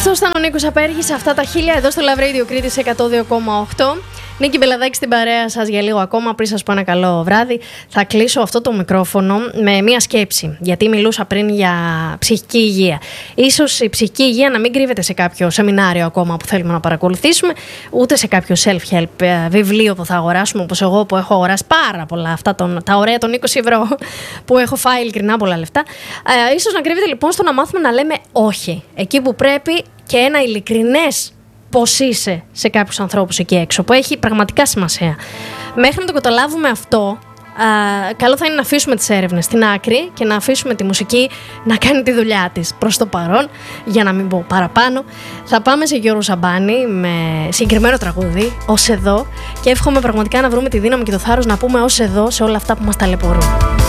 Αυτό ήταν ο Νίκος Απέργης, αυτά τα 1000 εδώ στο Love Radio Κρήτης 102,8. Νίκη Μπελαδάκη στην παρέα σας για λίγο ακόμα. Πριν σας πω ένα καλό βράδυ, θα κλείσω αυτό το μικρόφωνο με μία σκέψη. Γιατί μιλούσα πριν για ψυχική υγεία. Ίσως η ψυχική υγεία να μην κρύβεται σε κάποιο σεμινάριο ακόμα που θέλουμε να παρακολουθήσουμε, ούτε σε κάποιο self-help βιβλίο που θα αγοράσουμε, όπως εγώ που έχω αγοράσει πάρα πολλά αυτά τα ωραία των 20 ευρώ που έχω φάει ειλικρινά πολλά λεφτά. Ίσως να κρύβεται λοιπόν στο να μάθουμε να λέμε όχι. Εκεί που πρέπει, και ένα ειλικρινές πώς είσαι σε κάποιους ανθρώπους εκεί έξω, που έχει πραγματικά σημασία. Μέχρι να το καταλάβουμε αυτό, καλό θα είναι να αφήσουμε τις έρευνες στην άκρη και να αφήσουμε τη μουσική να κάνει τη δουλειά της. Προς το παρόν, για να μην πω παραπάνω, θα πάμε σε Γιώργο Σαμπάνη με συγκεκριμένο τραγούδι, «Ως εδώ», και εύχομαι πραγματικά να βρούμε τη δύναμη και το θάρρος να πούμε «ως εδώ» σε όλα αυτά που μας ταλαιπωρούν.